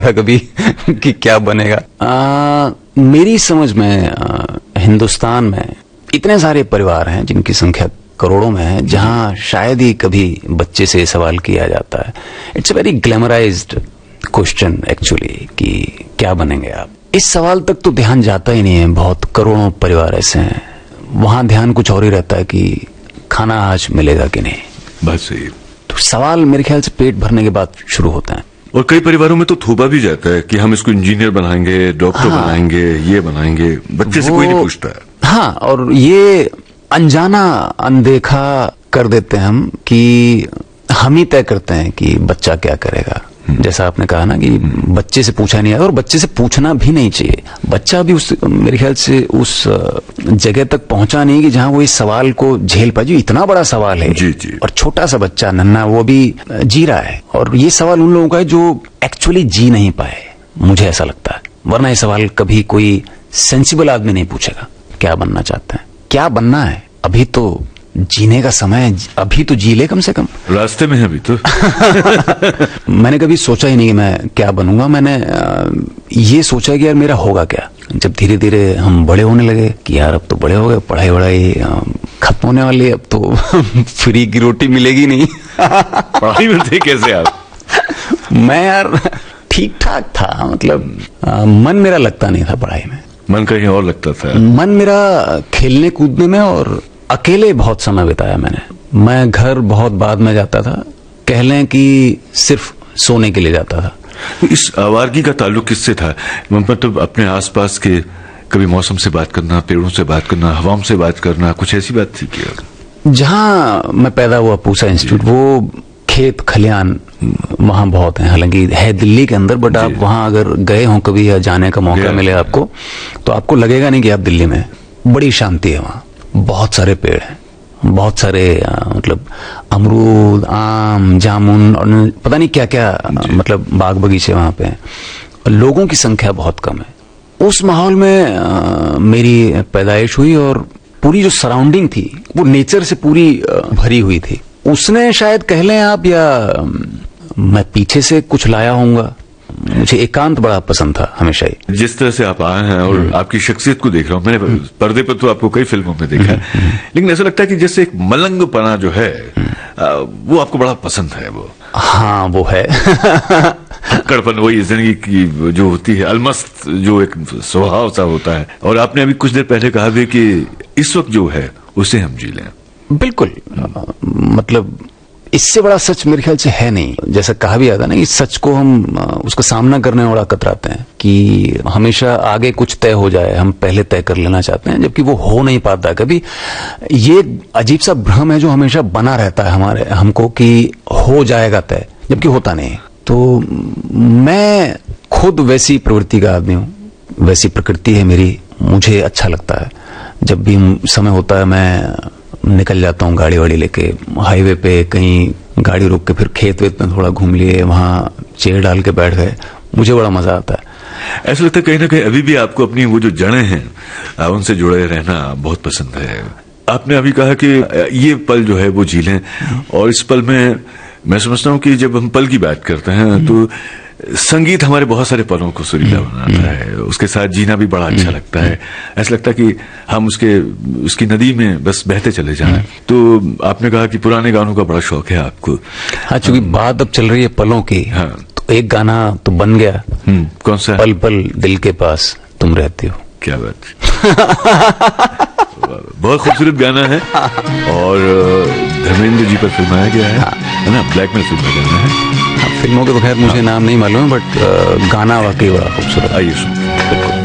था कभी कि क्या बनेगा। मेरी समझ में हिंदुस्तान में इतने सारे परिवार हैं जिनकी संख्या करोड़ों में है, जहां शायद ही कभी बच्चे से सवाल किया जाता है। It's a very glamorised question actually कि क्या बनेंगे आप। इस सवाल तक तो ध्यान जाता ही नहीं है। बहुत करोड़ों परिवार ऐसे हैं, वहां ध्यान कुछ और ही रहता है कि खाना आज मिलेगा कि नहीं। बस सही। तो सवाल मेरे ख्याल से पेट भरने के बाद शुरू होते हैं। और कई परिवारों में तो थोपा भी जाता है कि हम इसको इंजीनियर बनाएंगे, डॉक्टर बनाएंगे, ये बनाएंगे, बच्चे से कोई नहीं पूछता है। हाँ, और ये अनजाना अनदेखा कर देते हैं हम कि हम ही तय करते हैं कि बच्चा क्या करेगा। जैसा आपने कहा ना कि बच्चे से पूछा नहीं है, और बच्चे से पूछना भी नहीं चाहिए। बच्चा अभी मेरे ख्याल से उस जगह तक पहुंचा नहीं कि जहां वो इस सवाल को झेल पाए। जो इतना बड़ा सवाल है जी जी। और छोटा सा बच्चा नन्हा वो भी जी रहा है, और ये सवाल उन लोगों का है जो एक्चुअली जी नहीं पाए, मुझे ऐसा लगता है। वरना ये सवाल कभी कोई सेंसिबल आदमी नहीं पूछेगा क्या बनना चाहते हैं, क्या बनना है। अभी तो जीने का समय है, अभी तो जी ले कम से कम। रास्ते में है अभी तो। मैंने कभी सोचा ही नहीं कि मैं क्या बनूंगा। मैंने ये सोचा कि यार मेरा होगा क्या। जब धीरे धीरे हम बड़े होने लगे कि यार अब तो बड़े हो गए, पढ़ाई वढ़ाई खत्म होने वाली है, अब तो फ्री की रोटी मिलेगी नहीं। पढ़ाई में थे कैसे आप? मैं यार ठीक ठाक था, मतलब मन मेरा लगता नहीं था पढ़ाई में। मन कहीं और लगता था। मन मेरा खेलने कूदने में, और अकेले बहुत समय बिताया मैंने। मैं घर बहुत बाद में जाता था, कह लें कि सिर्फ सोने के लिए जाता था। इस आवारगी का ताल्लुक किससे था? मतलब अपने आसपास के कभी मौसम से बात करना, पेड़ों से बात करना, हवाओं से बात करना, कुछ ऐसी बात थी क्या? जहां मैं पैदा हुआ पूसा इंस्टीट्यूट, वो खेत खलियान वहां बहुत है। हालांकि है दिल्ली के अंदर, बट आप वहां अगर गए हो कभी या जाने का मौका मिले आपको, तो आपको लगेगा नहीं कि आप दिल्ली में। बड़ी शांति है वहां, बहुत सारे पेड़ हैं, बहुत सारे मतलब अमरूद, आम, जामुन और पता नहीं क्या क्या, मतलब बाग बगीचे वहां पे हैं। और लोगों की संख्या बहुत कम है। उस माहौल में मेरी पैदाइश हुई, और पूरी जो सराउंडिंग थी वो नेचर से पूरी भरी हुई थी। उसने शायद कह लें आप, या मैं पीछे से कुछ लाया होऊंगा। मुझे एकांत बड़ा पसंद था हमेशा ही। जिस तरह से आप आए हैं और आपकी शख्सियत को देख रहा हूं, मैंने पर्दे पर तो आपको कई फिल्मों में देखा है, लेकिन ऐसा लगता है कि जैसे एक मलंगपना जो है वो आपको बड़ा पसंद है। वो हाँ, वो है। कड़पन, वही जिंदगी की जो होती है, अलमस्त जो एक स्वभाव सा होता है। और आपने अभी कुछ देर पहले कहा भी कि इस वक्त जो है उसे हम जी लें। बिल्कुल, मतलब इससे बड़ा सच मेरे ख्याल से है नहीं। जैसा कहा भी जाता है ना कि सच को हम उसका सामना करने में बड़ा कतराते हैं, कि हमेशा आगे कुछ तय हो जाए, हम पहले तय कर लेना चाहते हैं, जबकि वो हो नहीं पाता कभी। ये अजीब सा भ्रम है जो हमेशा बना रहता है हमको कि हो जाएगा तय, जबकि होता नहीं। तो मैं खुद वैसी प्रवृत्ति का आदमी हूँ, वैसी प्रकृति है मेरी। मुझे अच्छा लगता है जब भी समय होता है, मैं निकल जाता हूँ गाड़ी वाड़ी लेके, हाईवे पे कहीं गाड़ी रोक के फिर खेत वेत में थोड़ा घूम लिए, वहां चेयर डाल के बैठ गए, मुझे बड़ा मजा आता है। ऐसा लगता है कहीं ना कहीं अभी भी आपको अपनी वो जो जड़ें हैं उनसे जुड़े रहना बहुत पसंद है। आपने अभी कहा कि ये पल जो है वो जी लें, और इस पल में मैं समझता हूँ कि जब हम पल की बात करते हैं तो संगीत हमारे बहुत सारे पलों को सुरीला बनाता है, उसके साथ जीना भी बड़ा अच्छा लगता है। ऐसा लगता है कि हम उसकी नदी में बस बहते चले जाएं। तो आपने कहा कि पुराने गानों का बड़ा शौक है आपको। हाँ, चूंकि बात अब चल रही है पलों की, हाँ, तो एक गाना तो बन गया। कौन सा? पल पल दिल के पास तुम रहती हो। क्या बात। बहुत खूबसूरत गाना है, और धर्मेंद्र जी पर फिल्माया गया है ना, ब्लैकमेल फिल्म का गाना है। फिल्मों के बगैर मुझे नाम नहीं मालूम है, बट गाना वाकई बड़ा खूबसूरत। आइए सुन।